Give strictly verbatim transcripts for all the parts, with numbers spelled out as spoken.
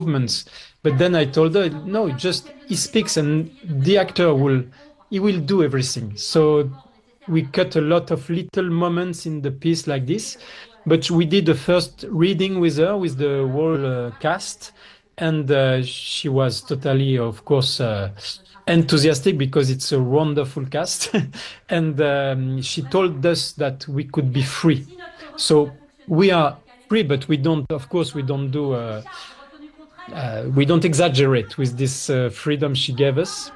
movements. But then I told her, no, just he speaks and the actor will, he will do everything. So we cut a lot of little moments in the piece like this. But we did the first reading with her, with the whole uh, cast. And uh, she was totally, of course, uh, enthusiastic because it's a wonderful cast. And um, she told us that we could be free. So we are free, but we don't, of course, we don't do, uh, uh, we don't exaggerate with this uh, freedom she gave us.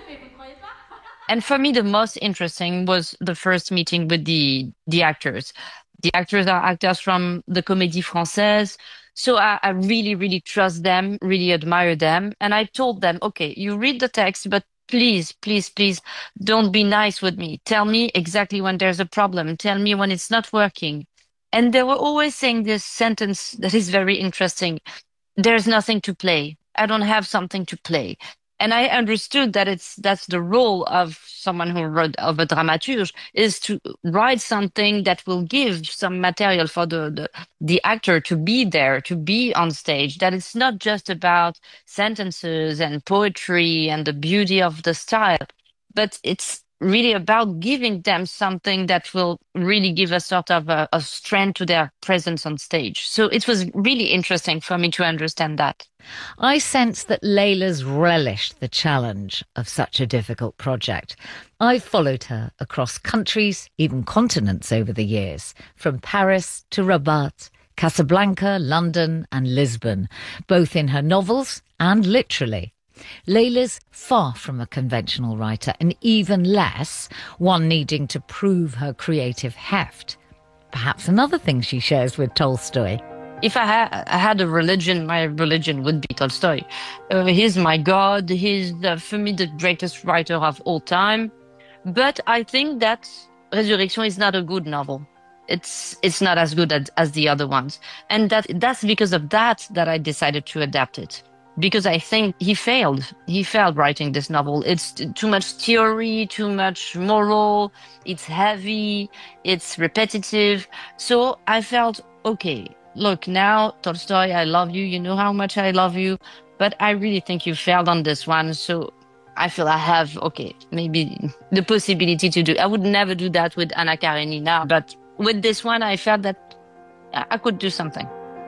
And for me, the most interesting was the first meeting with the, the actors. The actors are actors from the Comédie Française. So I, I really, really trust them, really admire them. And I told them, okay, you read the text, but please, please, please don't be nice with me. Tell me exactly when there's a problem. Tell me when it's not working. And they were always saying this sentence that is very interesting. There's nothing to play. I don't have something to play. And I understood that it's that's the role of someone who wrote of a dramaturge is to write something that will give some material for the, the the actor to be there, to be on stage. That it's not just about sentences and poetry and the beauty of the style, but it's really about giving them something that will really give a sort of a, a strength to their presence on stage. So it was really interesting for me to understand that. I sense that Leila's relished the challenge of such a difficult project. I've followed her across countries, even continents over the years, from Paris to Rabat, Casablanca, London and Lisbon, both in her novels and literally. Leila's far from a conventional writer, and even less one needing to prove her creative heft. Perhaps another thing she shares with Tolstoy. If I, ha- I had a religion, my religion would be Tolstoy. Uh, he's my God. He's, uh, for me, the greatest writer of all time. But I think that Resurrection is not a good novel. It's it's not as good as, as the other ones. And that that's because of that that I decided to adapt it. Because I think he failed. He failed writing this novel. It's too much theory, too much moral. It's heavy. It's repetitive. So I felt, okay, look, now, Tolstoy, I love you. You know how much I love you. But I really think you failed on this one. So I feel I have, okay, maybe the possibility to do. I would never do that with Anna Karenina. But with this one, I felt that I could do something.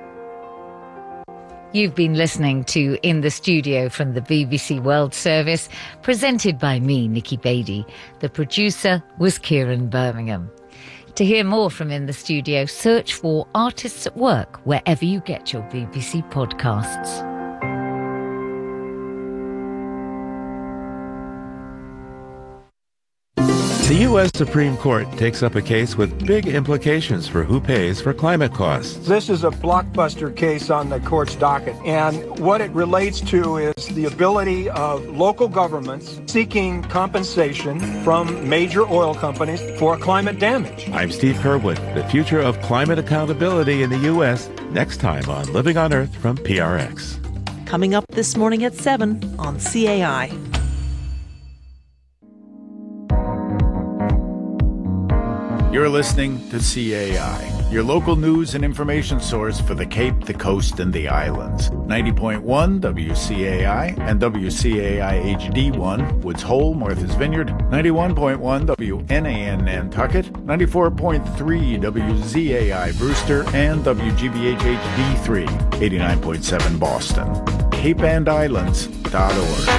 You've been listening to In the Studio from the B B C World Service, presented by me, Nikki Beattie. The producer was Kieran Birmingham. To hear more from In the Studio, search for Artists at Work wherever you get your B B C podcasts. The U S Supreme Court takes up a case with big implications for who pays for climate costs. This is a blockbuster case on the court's docket, and what it relates to is the ability of local governments seeking compensation from major oil companies for climate damage. I'm Steve Curwood. The future of climate accountability in the U S next time on Living on Earth from P R X. Coming up this morning at seven on C A I. You're listening to C A I, your local news and information source for the Cape, the Coast, and the Islands. ninety point one W C A I and W C A I H D one, Woods Hole, Martha's Vineyard, ninety-one point one W N A N Nantucket, ninety-four point three W Z A I Brewster, and W G B H H D three, eighty-nine point seven Boston. cape and islands dot org.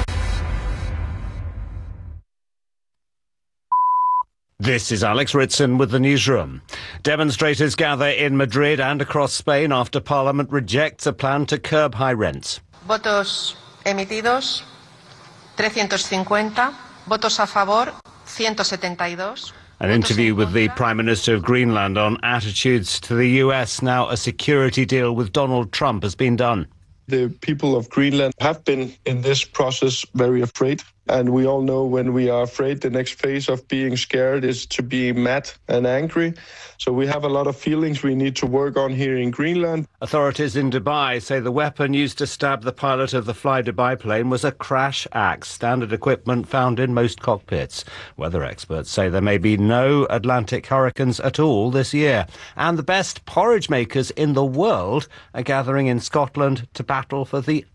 This is Alex Ritson with the newsroom. Demonstrators gather in Madrid and across Spain after Parliament rejects a plan to curb high rents. Votos emitidos, trescientos cincuenta. Votos a favor, ciento setenta y dos. An interview with the Prime Minister of Greenland on attitudes to the U S. Now a security deal with Donald Trump has been done. The people of Greenland have been in this process very afraid. And we all know when we are afraid, the next phase of being scared is to be mad and angry. So we have a lot of feelings we need to work on here in Greenland. Authorities in Dubai say the weapon used to stab the pilot of the Fly Dubai plane was a crash axe, standard equipment found in most cockpits. Weather experts say there may be no Atlantic hurricanes at all this year. And the best porridge makers in the world are gathering in Scotland to battle for the